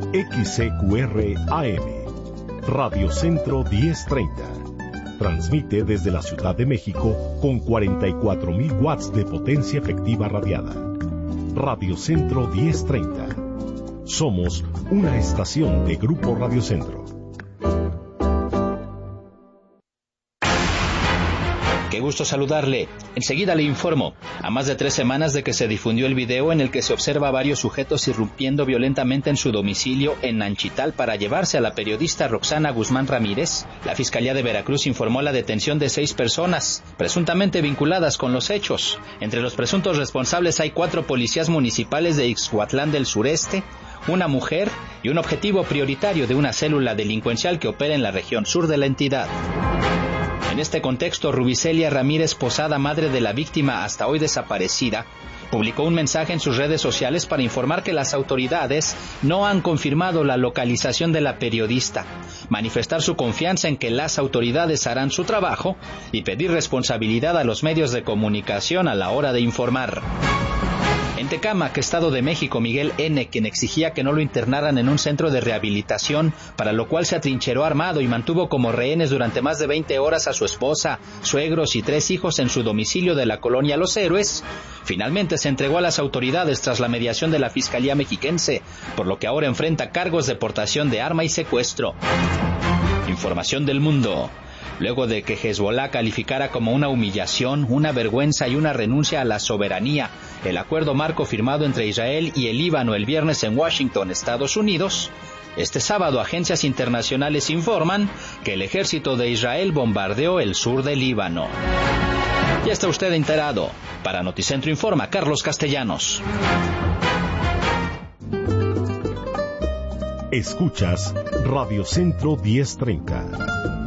XCQR AM, Radio Centro 1030. Transmite desde la Ciudad de México con 44.000 watts de potencia efectiva radiada. Radio Centro 1030. Somos una estación de Grupo Radio Centro. Qué gusto saludarle. Enseguida le informo. A más de 3 semanas de que se difundió el video en el que se observa a varios sujetos irrumpiendo violentamente en su domicilio en Nanchital para llevarse a la periodista Roxana Guzmán Ramírez, la Fiscalía de Veracruz informó la detención de 6 personas, presuntamente vinculadas con los hechos. Entre los presuntos responsables hay 4 policías municipales de Ixhuatlán del Sureste, una mujer y un objetivo prioritario de una célula delincuencial que opera en la región sur de la entidad. En este contexto, Rubicelia Ramírez Posada, madre de la víctima hasta hoy desaparecida, publicó un mensaje en sus redes sociales para informar que las autoridades no han confirmado la localización de la periodista, manifestar su confianza en que las autoridades harán su trabajo y pedir responsabilidad a los medios de comunicación a la hora de informar. En Tecámac, Estado de México, Miguel N., quien exigía que no lo internaran en un centro de rehabilitación, para lo cual se atrincheró armado y mantuvo como rehenes durante más de 20 horas a su esposa, suegros y 3 hijos en su domicilio de la colonia Los Héroes, finalmente se entregó a las autoridades tras la mediación de la Fiscalía Mexiquense, por lo que ahora enfrenta cargos de portación de arma y secuestro. Información del mundo. Luego de que Hezbollah calificara como una humillación, una vergüenza y una renuncia a la soberanía el acuerdo marco firmado entre Israel y el Líbano el viernes en Washington, Estados Unidos, este sábado agencias internacionales informan que el ejército de Israel bombardeó el sur del Líbano. Ya está usted enterado. Para Noticentro informa Carlos Castellanos. Escuchas Radio Centro 1030.